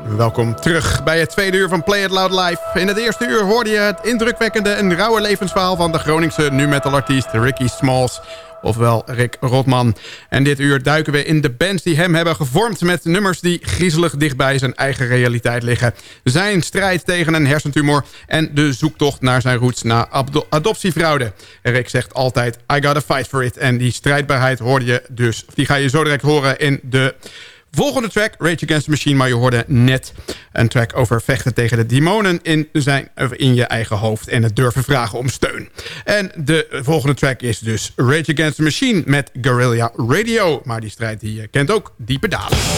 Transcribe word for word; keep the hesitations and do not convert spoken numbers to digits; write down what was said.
Welkom terug bij het tweede uur van Play It Loud Live. In het eerste uur hoorde je het indrukwekkende en rauwe levensverhaal van de Groningse nu-metal-artiest Ricky Smalls, ofwel Rick Rotman. En dit uur duiken we in de bands die hem hebben gevormd met nummers die griezelig dichtbij zijn eigen realiteit liggen. Zijn strijd tegen een hersentumor en de zoektocht naar zijn roots na ado- adoptiefraude. Rick zegt altijd, I gotta fight for it. En die strijdbaarheid hoorde je dus, die ga je zo direct horen in de volgende track, Rage Against the Machine. Maar je hoorde net een track over vechten tegen de demonen in, zijn, in je eigen hoofd en het durven vragen om steun. En de volgende track is dus Rage Against the Machine met Guerrilla Radio. Maar die strijd die kent ook diepe dalen.